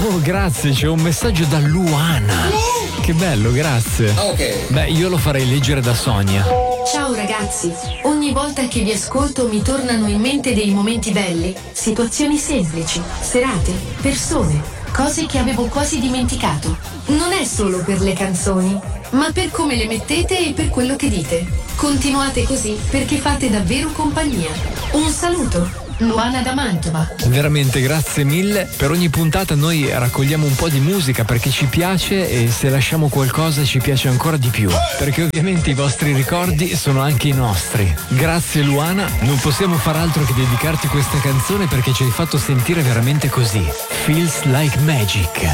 Oh, grazie, c'è un messaggio da Luana. Che bello, grazie. Ok. Beh, io lo farei leggere da Sonia. Ciao ragazzi, ogni volta che vi ascolto mi tornano in mente dei momenti belli, situazioni semplici, serate, persone, cose che avevo quasi dimenticato. Non è solo per le canzoni, ma per come le mettete e per quello che dite. Continuate così perché fate davvero compagnia. Un saluto, Luana da Mantova. Veramente grazie mille. Per ogni puntata noi raccogliamo un po' di musica perché ci piace e se lasciamo qualcosa ci piace ancora di più. Perché ovviamente i vostri ricordi sono anche i nostri. Grazie Luana, non possiamo far altro che dedicarti questa canzone perché ci hai fatto sentire veramente così. Feels like magic.